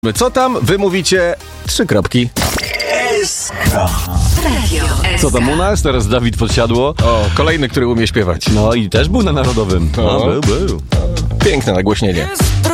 Co tam? Wy mówicie 3 kropki. Co tam u nas? Teraz Dawid Podsiadło. O, kolejny, który umie śpiewać. No i też był na Narodowym. O. Był. Piękne nagłośnienie.